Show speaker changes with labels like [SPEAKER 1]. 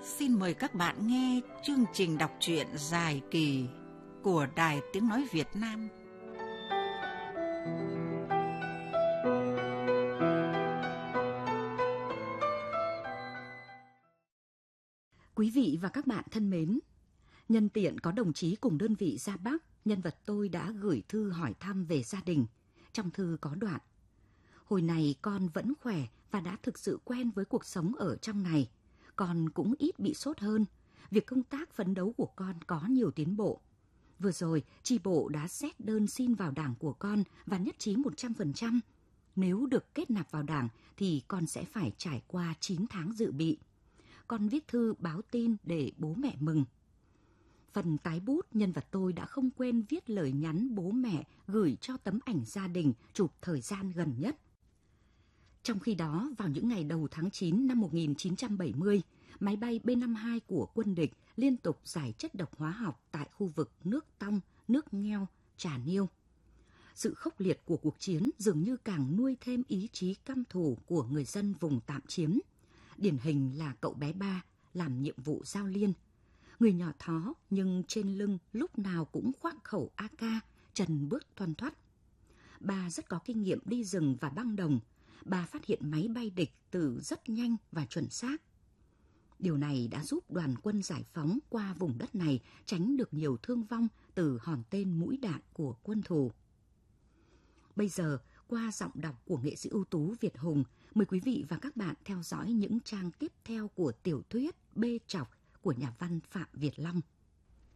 [SPEAKER 1] Xin mời các bạn nghe chương trình đọc truyện dài kỳ của Đài Tiếng Nói Việt Nam.
[SPEAKER 2] Quý vị và các bạn thân mến, nhân tiện có đồng chí cùng đơn vị ra Bắc, nhân vật tôi đã gửi thư hỏi thăm về gia đình. Trong thư có đoạn: hồi này con vẫn khỏe và đã thực sự quen với cuộc sống ở trong này. Con cũng ít bị sốt hơn. Việc công tác phấn đấu của con có nhiều tiến bộ. Vừa rồi, chi bộ đã xét đơn xin vào đảng của con và nhất trí 100%. Nếu được kết nạp vào đảng thì con sẽ phải trải qua 9 tháng dự bị. Con viết thư báo tin để bố mẹ mừng. Phần tái bút, nhân vật tôi đã không quên viết lời nhắn bố mẹ gửi cho tấm ảnh gia đình chụp thời gian gần nhất. Trong khi đó, vào những ngày đầu tháng 9 năm 1970, máy bay B-52 của quân địch liên tục rải chất độc hóa học tại khu vực nước Tong, nước Ngheo, Trà Niêu. Sự khốc liệt của cuộc chiến dường như càng nuôi thêm ý chí căm thù của người dân vùng tạm chiếm. Điển hình là cậu bé Ba làm nhiệm vụ giao liên. Người nhỏ thó nhưng trên lưng lúc nào cũng khoác khẩu AK, trần bước thoăn thoắt. Ba rất có kinh nghiệm đi rừng và băng đồng. Bà phát hiện máy bay địch từ rất nhanh và chuẩn xác. Điều này đã giúp đoàn quân giải phóng qua vùng đất này tránh được nhiều thương vong từ hòn tên mũi đạn của quân thù. Bây giờ, qua giọng đọc của nghệ sĩ ưu tú Việt Hùng, mời quý vị và các bạn theo dõi những trang tiếp theo của tiểu thuyết Bê Trọc của nhà văn Phạm Việt Long.